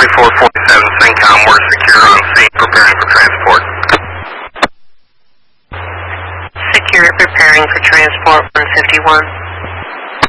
447 CENTCOM, we're secure on scene, preparing for transport. Secure, preparing for transport, 151.